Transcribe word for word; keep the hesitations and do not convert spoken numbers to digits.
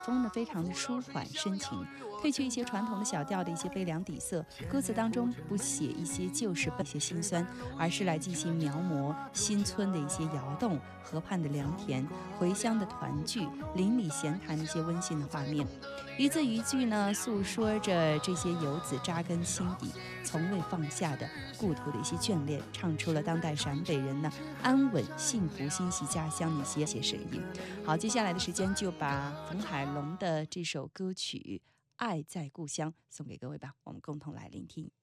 风呢非常的舒缓深情，褪去一些传统的小调的一些悲凉底色，歌词当中不写一些旧时一些辛酸，而是来进行描摹新村的一些窑洞、河畔的良田、回乡的团聚、邻里闲谈的一些温馨的画面。一字一句呢，诉说着这些游子扎根心底、从未放下的故土的一些眷恋，唱出了当代陕北人呢安稳、幸福、欣喜家乡的一些些声音。好，接下来的时间就把冯海龙的这首歌曲《爱在故乡》送给各位吧，我们共同来聆听。